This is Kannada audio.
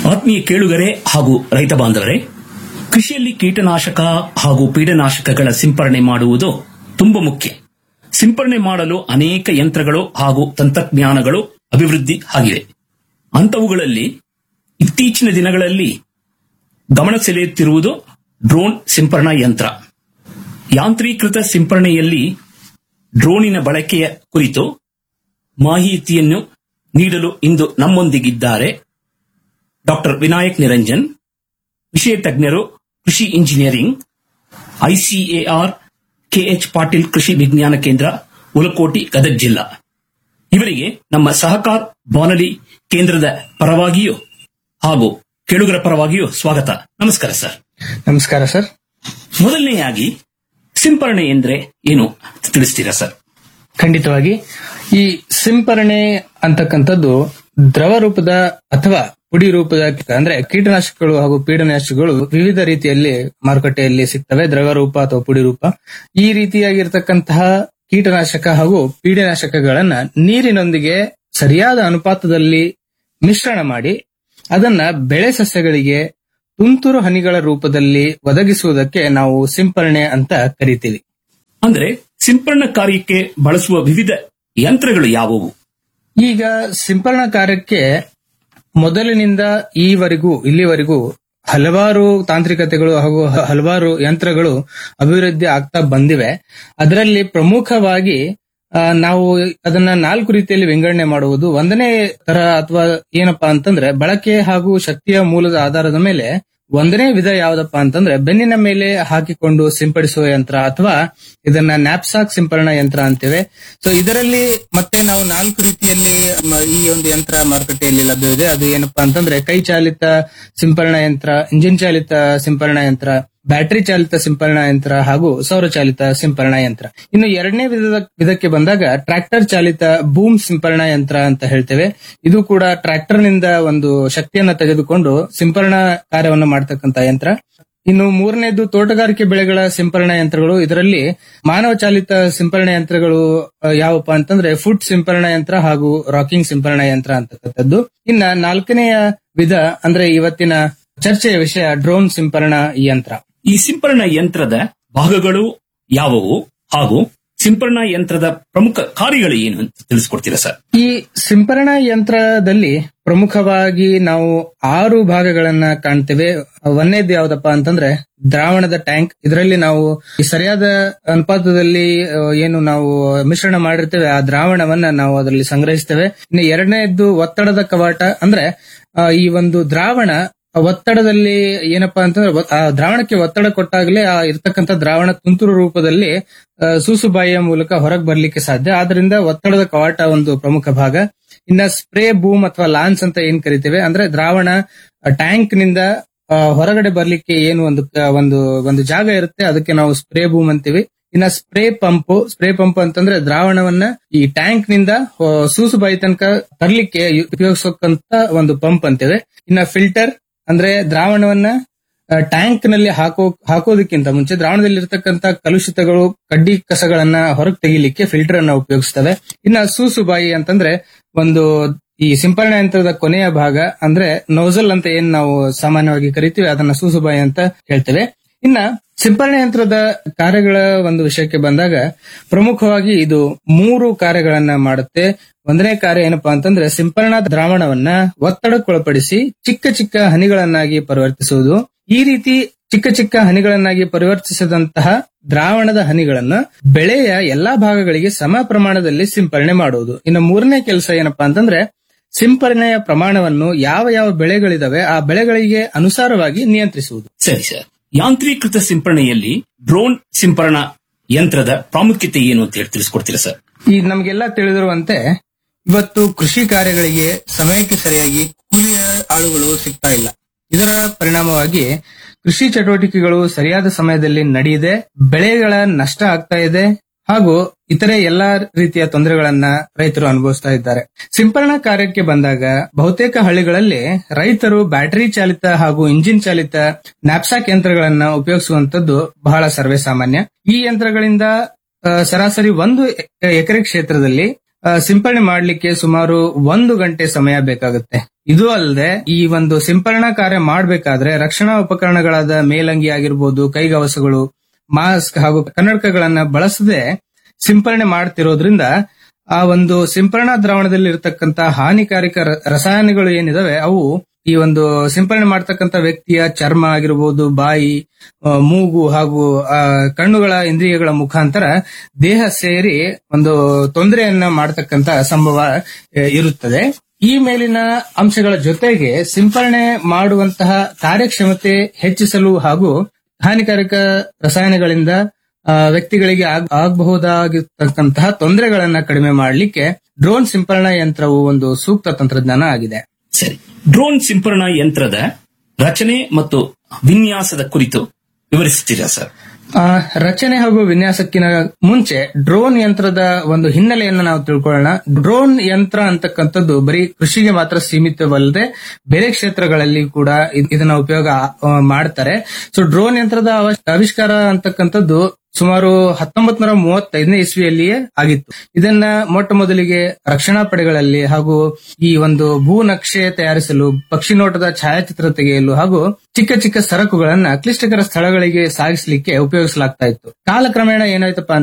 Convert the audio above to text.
ಆತ್ಮೀಯ ಕೇಳುಗರೆ ಹಾಗೂ ರೈತ ಬಾಂಧವರೇ, ಕೃಷಿಯಲ್ಲಿ ಕೀಟನಾಶಕ ಹಾಗೂ ಪೀಡನಾಶಕಗಳ ಸಿಂಪರಣೆ ಮಾಡುವುದು ತುಂಬಾ ಮುಖ್ಯ. ಸಿಂಪರಣೆ ಮಾಡಲು ಅನೇಕ ಯಂತ್ರಗಳು ಹಾಗೂ ತಂತ್ರಜ್ಞಾನಗಳು ಅಭಿವೃದ್ಧಿ ಆಗಿವೆ. ಅಂಥವುಗಳಲ್ಲಿ ಇತ್ತೀಚಿನ ದಿನಗಳಲ್ಲಿ ಗಮನ ಸೆಳೆಯುತ್ತಿರುವುದು ಡ್ರೋನ್ ಸಿಂಪರಣಾ ಯಂತ್ರ. ಯಾಂತ್ರೀಕೃತ ಸಿಂಪರಣೆಯಲ್ಲಿ ಡ್ರೋನಿನ ಬಳಕೆಯ ಕುರಿತು ಮಾಹಿತಿಯನ್ನು ನೀಡಲು ಇಂದು ನಮ್ಮೊಂದಿಗಿದ್ದಾರೆ ಡಾಕ್ಟರ್ ವಿನಾಯಕ್ ನಿರಂಜನ್, ವಿಷಯ ತಜ್ಞರು, ಕೃಷಿ ಇಂಜಿನಿಯರಿಂಗ್, ಐಸಿಎಆರ್ ಕೆಎಚ್ ಪಾಟೀಲ್ ಕೃಷಿ ವಿಜ್ಞಾನ ಕೇಂದ್ರ, ಉಲಕೋಟಿ, ಗದಗ ಜಿಲ್ಲಾ. ಇವರಿಗೆ ನಮ್ಮ ಸಹಕಾರ ಬಾನುಲಿ ಕೇಂದ್ರದ ಪರವಾಗಿಯೂ ಹಾಗೂ ಕೇಳುಗರ ಪರವಾಗಿಯೂ ಸ್ವಾಗತ. ನಮಸ್ಕಾರ ಸರ್. ನಮಸ್ಕಾರ ಸರ್. ಮೊದಲನೆಯಾಗಿ ಸಿಂಪರಣೆ ಎಂದ್ರೆ ಏನು ತಿಳಿಸ್ತೀರಾ ಸರ್? ಖಂಡಿತವಾಗಿ. ಈ ಸಿಂಪರಣೆ ಅಂತಕ್ಕಂಥದ್ದು ದ್ರವ ರೂಪದ ಅಥವಾ ಪುಡಿ ರೂಪದ ಅಂದ್ರೆ ಕೀಟನಾಶಕಗಳು ಹಾಗೂ ಪೀಡನಾಶಕಗಳು ವಿವಿಧ ರೀತಿಯಲ್ಲಿ ಮಾರುಕಟ್ಟೆಯಲ್ಲಿ ಸಿಗ್ತವೆ, ದ್ರವ ರೂಪ ಅಥವಾ ಪುಡಿ ರೂಪ. ಈ ರೀತಿಯಾಗಿರ್ತಕ್ಕಂತಹ ಕೀಟನಾಶಕ ಹಾಗೂ ಪೀಡನಾಶಕಗಳನ್ನ ನೀರಿನೊಂದಿಗೆ ಸರಿಯಾದ ಅನುಪಾತದಲ್ಲಿ ಮಿಶ್ರಣ ಮಾಡಿ ಅದನ್ನ ಬೆಳೆ ಸಸ್ಯಗಳಿಗೆ ತುಂತುರು ಹನಿಗಳ ರೂಪದಲ್ಲಿ ಒದಗಿಸುವುದಕ್ಕೆ ನಾವು ಸಿಂಪರಣೆ ಅಂತ ಕರಿತೀವಿ. ಅಂದ್ರೆ ಸಿಂಪರಣಾ ಕಾರ್ಯಕ್ಕೆ ಬಳಸುವ ವಿವಿಧ ಯಂತ್ರಗಳು ಯಾವುವು? ಈಗ ಸಿಂಪರಣಾ ಕಾರ್ಯಕ್ಕೆ ಮೊದಲಿನಿಂದ ಇಲ್ಲಿವರೆಗೂ ಹಲವಾರು ತಾಂತ್ರಿಕತೆಗಳು ಹಾಗೂ ಹಲವಾರು ಯಂತ್ರಗಳು ಅಭಿವೃದ್ಧಿ ಆಗ್ತಾ ಬಂದಿವೆ. ಅದರಲ್ಲಿ ಪ್ರಮುಖವಾಗಿ ನಾವು ಅದನ್ನ 4 ರೀತಿಯಲ್ಲಿ ವಿಂಗಡಣೆ ಮಾಡುವುದು. ಒಂದನೇ ತರ ಅಥವಾ ಏನಪ್ಪಾ ಅಂತಂದ್ರೆ ಬಳಕೆ ಹಾಗೂ ಶಕ್ತಿಯ ಮೂಲದ ಆಧಾರದ ಮೇಲೆ ಒಂದನೇ ವಿಧ ಯಾವ್ದಪ್ಪ ಅಂತಂದ್ರೆ ಬೆನ್ನಿನ ಮೇಲೆ ಹಾಕಿಕೊಂಡು ಸಿಂಪಡಿಸುವ ಯಂತ್ರ ಅಥವಾ ಇದನ್ನ ನ್ಯಾಪ್ಸಾಕ್ ಸಿಂಪರಣಾ ಯಂತ್ರ ಅಂತೇವೆ. ಸೊ ಇದರಲ್ಲಿ ಮತ್ತೆ ನಾವು 4 ರೀತಿಯಲ್ಲಿ ಈ ಒಂದು ಯಂತ್ರ ಮಾರುಕಟ್ಟೆಯಲ್ಲಿ ಲಭ್ಯವಿದೆ. ಅದು ಏನಪ್ಪಾ ಅಂತಂದ್ರೆ ಕೈ ಚಾಲಿತ ಸಿಂಪರಣಾ ಯಂತ್ರ, ಇಂಜಿನ್ ಚಾಲಿತ ಸಿಂಪರಣಾ ಯಂತ್ರ, ಬ್ಯಾಟರಿ ಚಾಲಿತ ಸಿಂಪರಣಾ ಯಂತ್ರ ಹಾಗೂ ಸೌರ ಚಾಲಿತ ಸಿಂಪರಣಾ ಯಂತ್ರ. ಇನ್ನು ಎರಡನೇ ವಿಧಕ್ಕೆ ಬಂದಾಗ ಟ್ರ್ಯಾಕ್ಟರ್ ಚಾಲಿತ ಬೂಮ್ ಸಿಂಪರಣಾ ಯಂತ್ರ ಅಂತ ಹೇಳ್ತೇವೆ. ಇದು ಕೂಡ ಟ್ರ್ಯಾಕ್ಟರ್ ನಿಂದ ಒಂದು ಶಕ್ತಿಯನ್ನ ತೆಗೆದುಕೊಂಡು ಸಿಂಪರಣಾ ಕಾರ್ಯವನ್ನು ಮಾಡತಕ್ಕಂತ ಯಂತ್ರ. ಇನ್ನು ಮೂರನೇದು ತೋಟಗಾರಿಕೆ ಬೆಳೆಗಳ ಸಿಂಪರಣಾ ಯಂತ್ರಗಳು. ಇದರಲ್ಲಿ ಮಾನವ ಚಾಲಿತ ಸಿಂಪರಣಾ ಯಂತ್ರಗಳು ಯಾವಪ್ಪ ಅಂತಂದ್ರೆ ಫುಡ್ ಸಿಂಪರಣಾ ಯಂತ್ರ ಹಾಗೂ ರಾಕಿಂಗ್ ಸಿಂಪರಣಾ ಯಂತ್ರ ಅಂತಕ್ಕಂಥದ್ದು. ಇನ್ನ 4ನೆಯ ವಿಧ ಅಂದ್ರೆ ಇವತ್ತಿನ ಚರ್ಚೆಯ ವಿಷಯ ಡ್ರೋನ್ ಸಿಂಪರಣಾ ಯಂತ್ರ. ಈ ಸಿಂಪರಣಾ ಯಂತ್ರದ ಭಾಗಗಳು ಯಾವುವು ಹಾಗೂ ಸಿಂಪರಣಾ ಯಂತ್ರದ ಪ್ರಮುಖ ಕಾರ್ಯಗಳು ಏನು ಅಂತ ತಿಳಿಸ್ಕೊಡ್ತೀರಾ ಸರ್? ಈ ಸಿಂಪರಣಾ ಯಂತ್ರದಲ್ಲಿ ಪ್ರಮುಖವಾಗಿ ನಾವು 6 ಭಾಗಗಳನ್ನ ಕಾಣ್ತೇವೆ. ಒಂದೇದು ಯಾವ್ದಪ್ಪ ಅಂತಂದ್ರೆ ದ್ರಾವಣದ ಟ್ಯಾಂಕ್. ಇದರಲ್ಲಿ ನಾವು ಈ ಸರಿಯಾದ ಅನುಪಾತದಲ್ಲಿ ಏನು ನಾವು ಮಿಶ್ರಣ ಮಾಡಿರ್ತೇವೆ ಆ ದ್ರಾವಣವನ್ನ ನಾವು ಅದರಲ್ಲಿ ಸಂಗ್ರಹಿಸ್ತೇವೆ. ಇನ್ನು ಎರಡನೇದ್ದು ಒತ್ತಡದ ಕವಾಟ. ಅಂದ್ರೆ ಈ ಒಂದು ದ್ರಾವಣ ಒತ್ತಡದಲ್ಲಿ ಏನಪ್ಪಾ ಅಂತಂದ್ರೆ ಆ ದ್ರಾವಣಕ್ಕೆ ಒತ್ತಡ ಕೊಟ್ಟಾಗಲೇ ಆ ಇರ್ತಕ್ಕಂಥ ದ್ರಾವಣ ತುಂತುರು ರೂಪದಲ್ಲಿ ಸೂಸುಬಾಯಿಯ ಮೂಲಕ ಹೊರಗೆ ಬರ್ಲಿಕ್ಕೆ ಸಾಧ್ಯ. ಆದ್ರಿಂದ ಒತ್ತಡದ ಕವಾಟ ಒಂದು ಪ್ರಮುಖ ಭಾಗ. ಇನ್ನ ಸ್ಪ್ರೇ ಬೂಮ್ ಅಥವಾ ಲಾನ್ಸ್ ಅಂತ ಏನ್ ಕರಿತೇವೆ, ಅಂದ್ರೆ ದ್ರಾವಣ ಟ್ಯಾಂಕ್ ನಿಂದ ಹೊರಗಡೆ ಬರ್ಲಿಕ್ಕೆ ಏನು ಒಂದು ಜಾಗ ಇರುತ್ತೆ, ಅದಕ್ಕೆ ನಾವು ಸ್ಪ್ರೇ ಬೂಮ್ ಅಂತೀವಿ. ಇನ್ನ ಸ್ಪ್ರೇ ಪಂಪ್ ಅಂತಂದ್ರೆ ದ್ರಾವಣವನ್ನ ಈ ಟ್ಯಾಂಕ್ ನಿಂದ ಸೂಸುಬಾಯಿ ತನಕ ತರ್ಲಿಕ್ಕೆ ಉಪಯೋಗಿಸೋಕಂತ ಒಂದು ಪಂಪ್ ಅಂತೇವೆ. ಇನ್ನ ಫಿಲ್ಟರ್ ಅಂದ್ರೆ ದ್ರಾವಣವನ್ನ ಟ್ಯಾಂಕ್ ನಲ್ಲಿ ಹಾಕೋದಕ್ಕಿಂತ ಮುಂಚೆ ದ್ರಾವಣದಲ್ಲಿರ್ತಕ್ಕಂಥ ಕಲುಷಿತಗಳು, ಕಡ್ಡಿ ಕಸಗಳನ್ನ ಹೊರಗೆ ತೆಗಿಲಿಕ್ಕೆ ಫಿಲ್ಟರ್ ಅನ್ನ ಉಪಯೋಗಿಸ್ತವೆ. ಇನ್ನ ಸೂಸುಬಾಯಿ ಅಂತಂದ್ರೆ ಒಂದು ಈ ಸಿಂಪರಣಾ ಯಂತ್ರದ ಕೊನೆಯ ಭಾಗ, ಅಂದ್ರೆ ನೋಸಲ್ ಅಂತ ಏನ್ ನಾವು ಸಾಮಾನ್ಯವಾಗಿ ಕರಿತೀವಿ ಅದನ್ನ ಸೂಸುಬಾಯಿ ಅಂತ ಹೇಳ್ತೇವೆ. ಇನ್ನ ಸಿಂಪರಣಾ ಯಂತ್ರದ ಕಾರ್ಯಗಳ ಒಂದು ವಿಷಯಕ್ಕೆ ಬಂದಾಗ ಪ್ರಮುಖವಾಗಿ ಇದು 3 ಕಾರ್ಯಗಳನ್ನ ಮಾಡುತ್ತೆ. ಒಂದನೇ ಕಾರ್ಯ ಏನಪ್ಪಾ ಅಂತಂದ್ರೆ ಸಿಂಪರಣಾ ದ್ರಾವಣವನ್ನ ಒತ್ತಡಕ್ಕೊಳಪಡಿಸಿ ಚಿಕ್ಕ ಚಿಕ್ಕ ಹನಿಗಳನ್ನಾಗಿ ಪರಿವರ್ತಿಸುವುದು. ಈ ರೀತಿ ಚಿಕ್ಕ ಚಿಕ್ಕ ಹನಿಗಳನ್ನಾಗಿ ಪರಿವರ್ತಿಸಿದಂತಹ ದ್ರಾವಣದ ಹನಿಗಳನ್ನ ಬೆಳೆಯ ಎಲ್ಲಾ ಭಾಗಗಳಿಗೆ ಸಮ ಪ್ರಮಾಣದಲ್ಲಿ ಸಿಂಪರಣೆ ಮಾಡುವುದು. ಇನ್ನು 3ನೇ ಕೆಲಸ ಏನಪ್ಪಾ ಅಂತಂದ್ರೆ ಸಿಂಪರಣೆಯ ಪ್ರಮಾಣವನ್ನು ಯಾವ ಬೆಳೆಗಳಿದಾವೆ ಆ ಬೆಳೆಗಳಿಗೆ ಅನುಸಾರವಾಗಿ ನಿಯಂತ್ರಿಸುವುದು. ಸರಿ ಸರ್. ಯಾಂತ್ರೀಕೃತ ಸಿಂಪರಣೆಯಲ್ಲಿ ಡ್ರೋನ್ ಸಿಂಪರಣಾ ಯಂತ್ರದ ಪ್ರಾಮುಖ್ಯತೆ ಏನು ಅಂತ ಹೇಳಿ ತಿಳಿಸ್ಕೊಡ್ತೀರಾ ಸರ್? ಈ ನಮಗೆಲ್ಲ ತಿಳಿದಿರುವಂತೆ ಇವತ್ತು ಕೃಷಿ ಕಾರ್ಯಗಳಿಗೆ ಸಮಯಕ್ಕೆ ಸರಿಯಾಗಿ ಕೂಲಿಯ ಆಳುಗಳು ಸಿಗ್ತಾ ಇಲ್ಲ. ಇದರ ಪರಿಣಾಮವಾಗಿ ಕೃಷಿ ಚಟುವಟಿಕೆಗಳು ಸರಿಯಾದ ಸಮಯದಲ್ಲಿ ನಡೆಯದೆ ಬೆಳೆಗಳ ನಷ್ಟ ಆಗ್ತಾ ಇದೆ ಹಾಗೂ ಇತರೆ ಎಲ್ಲಾ ರೀತಿಯ ತೊಂದರೆಗಳನ್ನ ರೈತರು ಅನುಭವಿಸ್ತಾ ಇದ್ದಾರೆ. ಸಿಂಪರಣಾ ಕಾರ್ಯಕ್ಕೆ ಬಂದಾಗ ಬಹುತೇಕ ಹಳ್ಳಿಗಳಲ್ಲಿ ರೈತರು ಬ್ಯಾಟರಿ ಚಾಲಿತ ಹಾಗೂ ಇಂಜಿನ್ ಚಾಲಿತ ನ್ಯಾಪ್ಸಾಕ್ ಯಂತ್ರಗಳನ್ನ ಉಪಯೋಗಿಸುವಂತದ್ದು ಬಹಳ ಸರ್ವೇ ಸಾಮಾನ್ಯ. ಈ ಯಂತ್ರಗಳಿಂದ ಸರಾಸರಿ 1 ಎಕರೆ ಕ್ಷೇತ್ರದಲ್ಲಿ ಸಿಂಪರಣೆ ಮಾಡಲಿಕ್ಕೆ ಸುಮಾರು 1 ಗಂಟೆ ಸಮಯ ಬೇಕಾಗುತ್ತೆ. ಇದು ಅಲ್ಲದೆ ಈ ಒಂದು ಸಿಂಪರಣಾ ಕಾರ್ಯ ಮಾಡಬೇಕಾದ್ರೆ ರಕ್ಷಣಾ ಉಪಕರಣಗಳಾದ ಮೇಲಂಗಿ ಆಗಿರ್ಬೋದು, ಕೈಗವಸುಗಳು, ಮಾಸ್ಕ್ ಹಾಗೂ ಕನ್ನಡಕಗಳನ್ನ ಬಳಸದೆ ಸಿಂಪರಣೆ ಮಾಡ್ತಿರೋದ್ರಿಂದ ಆ ಒಂದು ಸಿಂಪರಣಾ ದ್ರಾವಣದಲ್ಲಿ ಇರತಕ್ಕಂತ ಹಾನಿಕಾರಕ ರಸಾಯನಗಳು ಏನಿದಾವೆ ಅವು ಈ ಒಂದು ಸಿಂಪರಣೆ ಮಾಡ್ತಕ್ಕಂತ ವ್ಯಕ್ತಿಯ ಚರ್ಮ ಆಗಿರ್ಬೋದು, ಬಾಯಿ, ಮೂಗು ಹಾಗೂ ಕಣ್ಣುಗಳ ಇಂದ್ರಿಯಗಳ ಮುಖಾಂತರ ದೇಹ ಸೇರಿ ಒಂದು ತೊಂದರೆಯನ್ನ ಮಾಡತಕ್ಕಂತ ಸಂಭವ ಇರುತ್ತದೆ. ಈ ಮೇಲಿನ ಅಂಶಗಳ ಜೊತೆಗೆ ಸಿಂಪರಣೆ ಮಾಡುವಂತಹ ಕಾರ್ಯಕ್ಷಮತೆ ಹೆಚ್ಚಿಸಲು ಹಾಗೂ ಹಾನಿಕಾರಕ ರಸಾಯನಗಳಿಂದ ವ್ಯಕ್ತಿಗಳಿಗೆ ಆಗಬಹುದಾಗಿರ್ತಕ್ಕಂತಹ ತೊಂದರೆಗಳನ್ನ ಕಡಿಮೆ ಮಾಡಲಿಕ್ಕೆ ಡ್ರೋನ್ ಸಿಂಪರಣಾ ಯಂತ್ರವು ಒಂದು ಸೂಕ್ತ ತಂತ್ರಜ್ಞಾನ ಆಗಿದೆ. ಸರಿ, ಡ್ರೋನ್ ಸಿಂಪರಣಾ ಯಂತ್ರದ ರಚನೆ ಮತ್ತು ವಿನ್ಯಾಸದ ಕುರಿತು ವಿವರಿಸುತ್ತೀರಾ ಸರ್? ರಚನೆ ಹಾಗೂ ವಿನ್ಯಾಸಕ್ಕಿಂತ ಮುಂಚೆ ಡ್ರೋನ್ ಯಂತ್ರದ ಒಂದು ಹಿನ್ನೆಲೆಯನ್ನು ನಾವು ತಿಳ್ಕೊಳ್ಳೋಣ. ಡ್ರೋನ್ ಯಂತ್ರ ಅಂತಕ್ಕಂಥದ್ದು ಬರೀ ಕೃಷಿಗೆ ಮಾತ್ರ ಸೀಮಿತವಲ್ಲದೆ ಬೇರೆ ಕ್ಷೇತ್ರಗಳಲ್ಲಿ ಕೂಡ ಇದನ್ನ ಉಪಯೋಗ ಮಾಡ್ತಾರೆ. ಸೊ ಡ್ರೋನ್ ಯಂತ್ರದ ಆವಿಷ್ಕಾರ ಅಂತಕ್ಕಂಥದ್ದು ಸುಮಾರು 1935ನೇ ಇಸ್ವಿಯಲ್ಲಿಯೇ ಆಗಿತ್ತು. ಇದನ್ನ ಮೊಟ್ಟ ಮೊದಲಿಗೆ ರಕ್ಷಣಾ ಪಡೆಗಳಲ್ಲಿ ಹಾಗೂ ಈ ಒಂದು ಭೂ ನಕ್ಷೆ ತಯಾರಿಸಲು, ಪಕ್ಷಿ ನೋಟದ ಛಾಯಾಚಿತ್ರ ತೆಗೆಯಲು ಹಾಗೂ ಚಿಕ್ಕ ಚಿಕ್ಕ ಸರಕುಗಳನ್ನ ಕ್ಲಿಷ್ಟಕರ ಸ್ಥಳಗಳಿಗೆ ಸಾಗಿಸಲಿಕ್ಕೆ ಉಪಯೋಗಿಸಲಾಗ್ತಾ ಇತ್ತು. ಕಾಲಕ್ರಮೇಣ ಏನಾಯ್ತಪ್ಪ